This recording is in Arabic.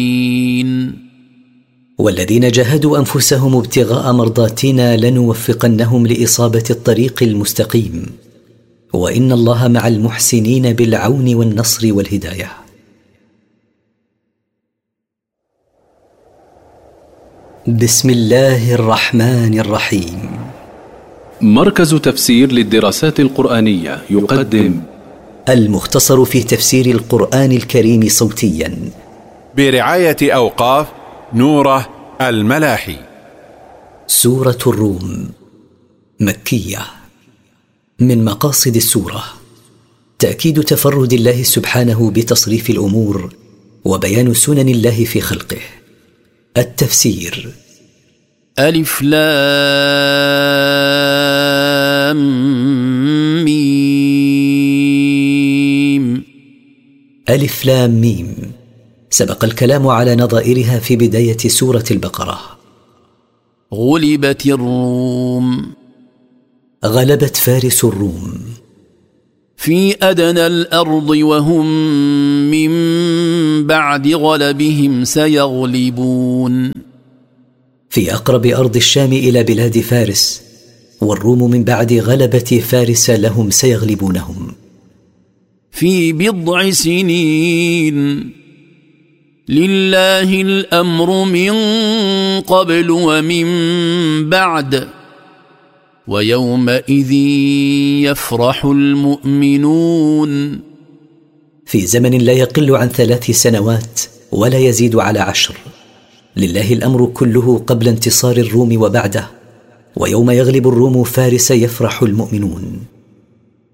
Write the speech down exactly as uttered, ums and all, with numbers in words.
والذين جاهدوا أنفسهم ابتغاء مرضاتنا لنوفقنهم لإصابة الطريق المستقيم، وإن الله مع المحسنين بالعون والنصر والهداية. بسم الله الرحمن الرحيم. مركز تفسير للدراسات القرآنية يقدم المختصر في تفسير القرآن الكريم صوتيا برعاية أوقاف نوره الملاحي. سورة الروم مكية. من مقاصد السورة تأكيد تفرد الله سبحانه بتصريف الأمور وبيان سنن الله في خلقه. التفسير: ألف لام ميم. ألف لام ميم سبق الكلام على نظائرها في بداية سورة البقرة. غلبت الروم. غلبت فارس الروم. في أدنى الأرض وهم من بعد غلبهم سيغلبون. في أقرب أرض الشام إلى بلاد فارس، والروم من بعد غلبة فارس لهم سيغلبونهم. في بضع سنين لله الأمر من قبل ومن بعد ويومئذ يفرح المؤمنون. في زمن لا يقل عن ثلاث سنوات ولا يزيد على عشر. لله الأمر كله قبل انتصار الروم وبعده، ويوم يغلب الروم فارس يفرح المؤمنون.